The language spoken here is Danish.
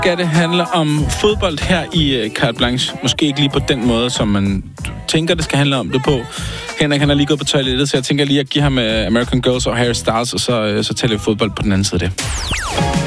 skal det handle om fodbold her i Carte Blanche. Måske ikke lige på den måde, som man tænker, det skal handle om det på. Henrik, han er lige gået på toilettet, så jeg tænker lige at give ham American Girls og Harry Styles, og så taler vi fodbold på den anden side af det.